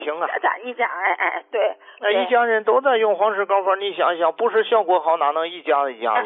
行啊， 咱一家，对， 那一家人都在用黄氏膏方，你想想，不是效果好，哪能一家子用啊？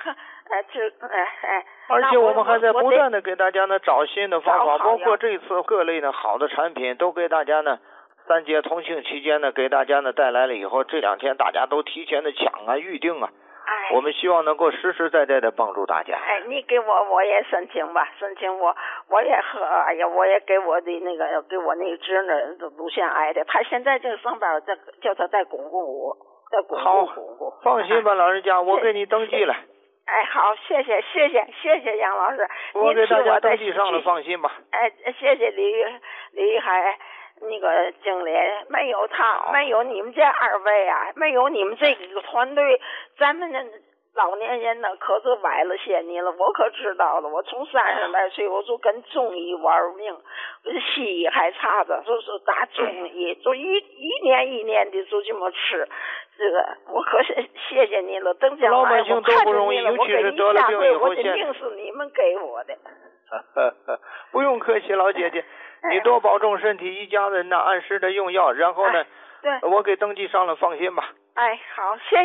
而且我们还在不断的给大家呢找新的方法，包括这次各类的好的产品都给大家呢3节同庆期间呢给大家呢带来了以后，这2天大家都提前的抢啊预定啊。我们希望能够实实在在的帮助大家。 你给我也申请吧，申请我也喝，我也给我的那个给我那个侄女乳腺癌的，他现在就上班，叫他再巩固我，再巩固。 放心吧，老人家，我给你登记了。 好，谢谢杨老师， 我给大家登记上了，放心吧。 谢谢李海。那个经理，没有他，没有你们这2位啊，没有你们这个团队，咱们那老年人呢可是崴了些你了，我可知道了。我从30来岁我就跟中医玩命，西医还差着，就是打中医，就一年一年的就这么吃。这个我可是谢谢你了，邓将来老百姓都不容易，尤其是得了病以后， 我的命是你们给我的。 不用客气，老姐姐。你多保重身体，一家人呢按时的用药，然后呢， 对， 我给登记上了，放心吧。 好，谢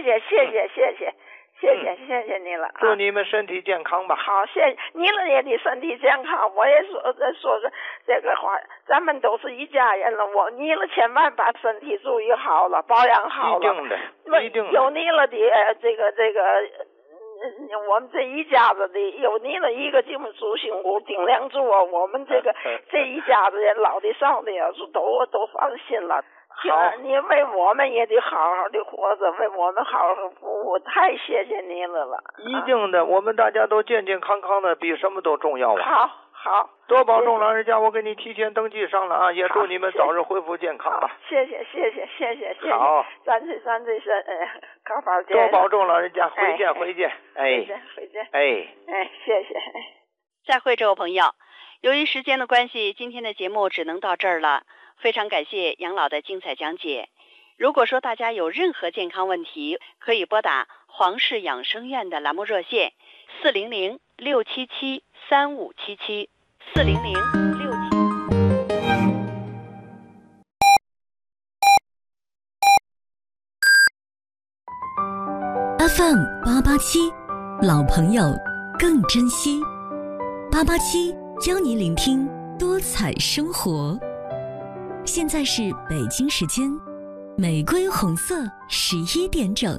谢你了。 祝你们身体健康吧。 好，谢谢你了，也得身体健康。我也说这个话，咱们都是一家人了。你了千万把身体注意好了，保养好了。 一定的。 有你了的这个。我们这一家子的有你了一个这么主心骨顶梁柱啊，我们这一家子人老的少的都放心了。 好， 你为我们也得好好的活着，为我们好好服务，太谢谢你了。 一定的，我们大家都健健康康的，比什么都重要啊。 好， 多保重，老人家，我给你提前登记上了啊，也祝你们早日恢复健康吧。 谢谢。 好， 咱这高保健。 多保重，老人家，回见。 回见。谢谢。 再会，这位朋友。由于时间的关系，今天的节目只能到这儿了。非常感谢杨老的精彩讲解。如果说大家有任何健康问题，可以拨打黄氏养生院的栏目热线400-677-3577。 FM 887，老朋友更珍惜。887教你聆听多彩生活。现在是北京时间玫瑰红色11点整。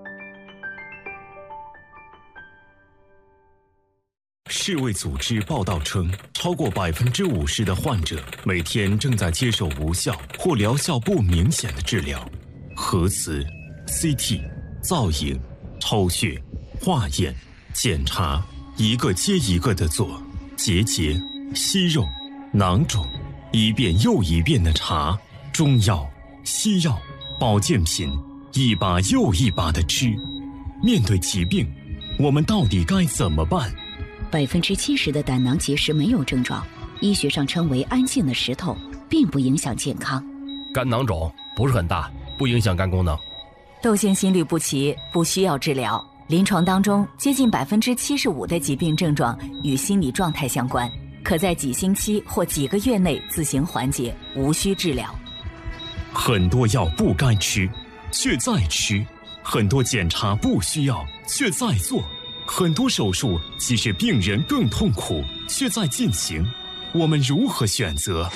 世卫组织报道称，超过50%的患者每天正在接受无效或疗效不明显的治疗，核磁、CT、造影、抽血、化验、检查，一个接一个的做，结节、息肉、囊肿，一遍又一遍的查，中药、西药、保健品，一把又一把的吃。面对疾病，我们到底该怎么办 ？70%的胆囊结石没有症状，医学上称为安静的石头，并不影响健康。 肝囊肿不是很大，不影响肝功能。 窦腺心律不齐不需要治疗，临床当中接近75%的疾病症状与心理状态相关，可在几星期或几个月内自行缓解，无需治疗。 很多药不该吃，却在吃；很多检查不需要，却在做；很多手术即使病人更痛苦，却在进行。我们如何选择？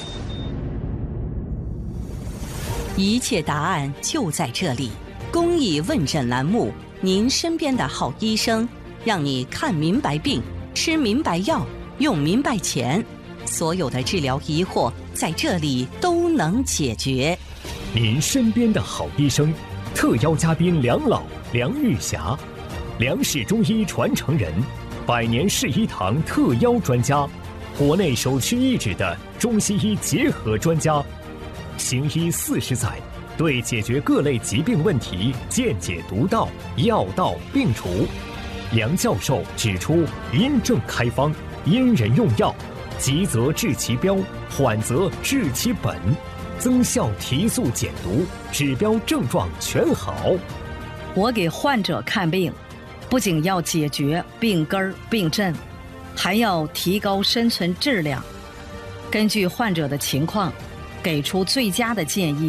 一切答案就在这里。公益问诊栏目，您身边的好医生，让你看明白病，吃明白药，用明白钱，所有的治疗疑惑在这里都能解决。 您身边的好医生，特邀嘉宾梁老、梁玉霞，梁氏中医传承人，100年世医堂特邀专家，国内首屈一指的中西医结合专家，行医40载，对解决各类疾病问题见解独到，药到病除。梁教授指出，因症开方，因人用药，急则治其标，缓则治其本，增效提速减毒，指标症状全好。 我给患者看病，不仅要解决病根儿病症，还要提高生存质量。根据患者的情况， 给出最佳的建议。